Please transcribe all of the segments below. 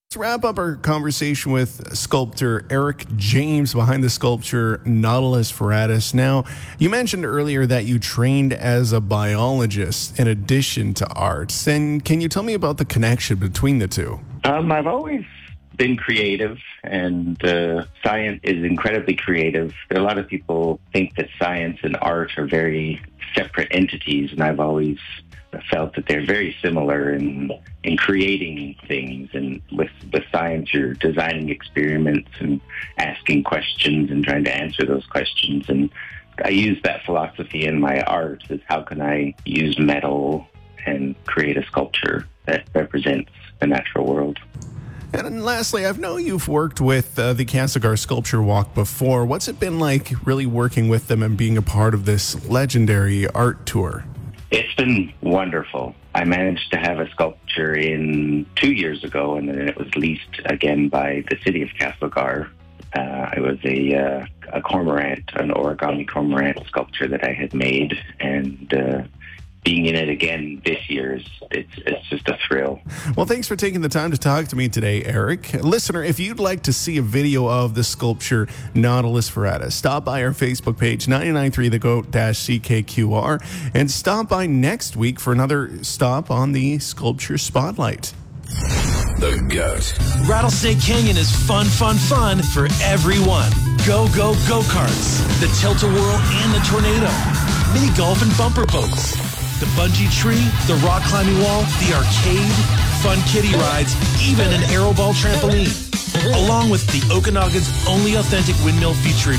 Let's wrap up our conversation with sculptor Eric James behind the sculpture Nautilus Foratus. Now, you mentioned earlier that you trained as a biologist in addition to arts. And can you tell me about the connection between the two? I've always been creative, and science is incredibly creative. A lot of people think that science and art are very separate entities, and I've always felt that they're very similar in creating things. And with science, you're designing experiments and asking questions and trying to answer those questions. And I use that philosophy in my art, is how can I use metal and create a sculpture that represents the natural world. And lastly, I know you've worked with the Castlegar Sculpture Walk before. What's it been like really working with them and being a part of this legendary art tour? It's been wonderful. I managed to have a sculpture in 2 years ago, and then it was leased again by the city of Castlegar. It was a cormorant, an origami cormorant sculpture that I had made, and being in it again this year, it's just a thrill. Well, thanks for taking the time to talk to me today, Eric. Listener, if you'd like to see a video of the sculpture Nautilus Foratus, stop by our Facebook page, 993 The Goat-CKQR, and stop by next week for another stop on the Sculpture Spotlight. The Goat. Rattlesnake Canyon is fun for everyone. Go-karts, the tilt-a-whirl and the tornado, mini golf and bumper boats, the bungee tree, the rock climbing wall, the arcade, fun kiddie rides, even an aeroball trampoline. Along with the Okanagan's only authentic windmill featuring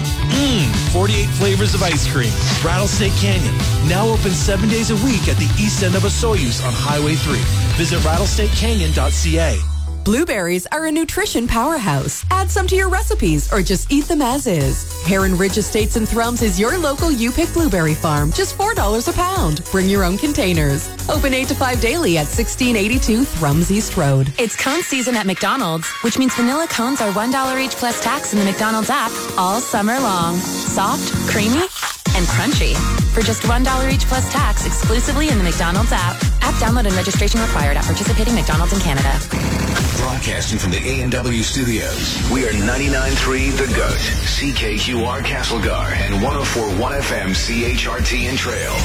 48 flavors of ice cream. Rattlesnake Canyon, now open 7 days a week at the east end of Osoyoos on Highway 3. Visit rattlesnakecanyon.ca. Blueberries are a nutrition powerhouse. Add some to your recipes or just eat them as is. Heron Ridge Estates and Thrums is your local You-Pick Blueberry Farm. Just $4 a pound. Bring your own containers. Open 8 to 5 daily at 1682 Thrums East Road. It's cone season at McDonald's, which means vanilla cones are $1 each plus tax in the McDonald's app all summer long. Soft, creamy, and crunchy. For just $1 each plus tax exclusively in the McDonald's app. App download and registration required at participating McDonald's in Canada. Broadcasting from the A&W studios, we are 99.3 The Goat, CKQR Castlegar, and 104.1 FM CHRT in Trail.